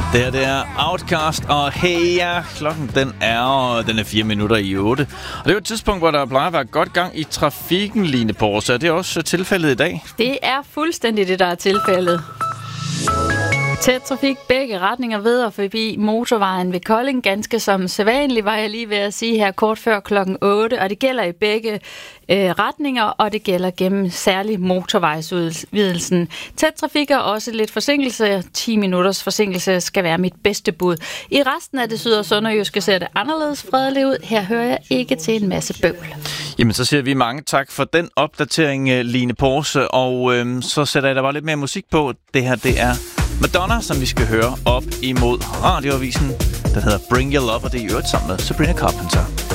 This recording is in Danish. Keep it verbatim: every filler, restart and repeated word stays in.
Det her, det er Outcast, og hey ja, klokken den er, den er fire minutter i otte. Og det er jo et tidspunkt, hvor der plejer at være godt gang i trafikken, Line Porse. Er det også tilfældet i dag? Det er fuldstændig det, der er tilfældet. Tæt trafik begge retninger ved og forbi motorvejen ved Kolding. Ganske som sædvanligt, var jeg lige ved at sige her kort før klokken otte. Og det gælder i begge øh, retninger, og det gælder gennem særlig motorvejsudvidelsen. Tæt trafik er også lidt forsinkelse. ti minutters forsinkelse skal være mit bedste bud. I resten af det syd- og sønderjyske ser det anderledes fredeligt ud. Her hører jeg ikke til en masse bøvl. Jamen, så siger vi mange tak for den opdatering, Line Porse. Og øh, så sætter jeg der bare lidt mere musik på. Det her, det er Madonna, som vi skal høre op imod radioavisen. Den hedder Bring Your Love, og det er i øvrigt sammen med Sabrina Carpenter.